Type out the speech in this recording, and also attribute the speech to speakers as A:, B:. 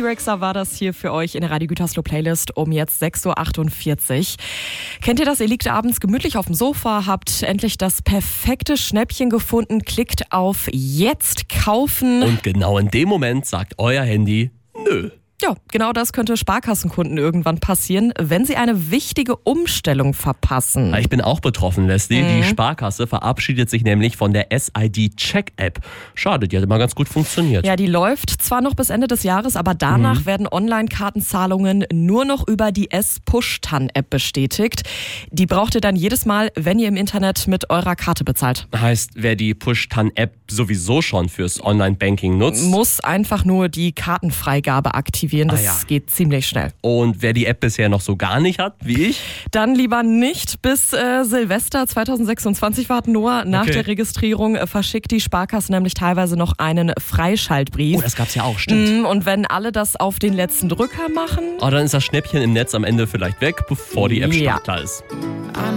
A: T-Rexer war das hier für euch in der Radio Gütersloh Playlist um jetzt 6.48 Uhr. Kennt ihr das? Ihr liegt abends gemütlich auf dem Sofa, habt endlich das perfekte Schnäppchen gefunden, klickt auf Jetzt kaufen.
B: Und genau in dem Moment sagt euer Handy, nö.
A: Ja, genau das könnte Sparkassenkunden irgendwann passieren, wenn sie eine wichtige Umstellung verpassen.
B: Ich bin auch betroffen, Leslie. Die Sparkasse verabschiedet sich nämlich von der SID-Check-App. Schade, die hat immer ganz gut funktioniert.
A: Ja, die läuft zwar noch bis Ende des Jahres, aber danach werden Online-Kartenzahlungen nur noch über die S-Push-TAN-App bestätigt. Die braucht ihr dann jedes Mal, wenn ihr im Internet mit eurer Karte bezahlt.
B: Heißt, wer die Push-TAN-App sowieso schon fürs Online-Banking nutzt,
A: muss einfach nur die Kartenfreigabe aktivieren. Das geht ziemlich schnell.
B: Und wer die App bisher noch so gar nicht hat, wie ich?
A: Dann lieber nicht bis Silvester 2026 warten, Noah. Nach der Registrierung verschickt die Sparkasse nämlich teilweise noch einen Freischaltbrief.
B: Oh, das gab's ja auch, stimmt.
A: Und wenn alle das auf den letzten Drücker machen...
B: Oh, dann ist das Schnäppchen im Netz am Ende vielleicht weg, bevor die App startklar ist.